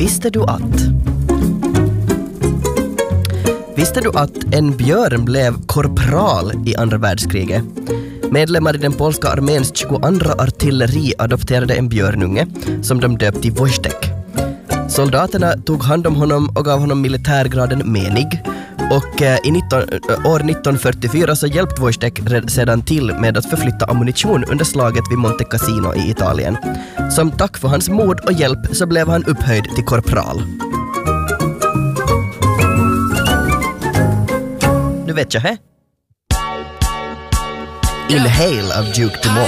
Visste du att en björn blev korpral i andra världskriget? Medlemmar i den polska arméns 22 artilleri adopterade en björnunge som de döpte till Wojtek. Soldaterna tog hand om honom och gav honom militärgraden menig. Och år 1944 så hjälpte Wojtek sedan till med att förflytta ammunition under slaget vid Monte Cassino i Italien. Som tack för hans mod och hjälp så blev han upphöjd till korpral. Du vet jag, he? Inhale av Duke Dumont.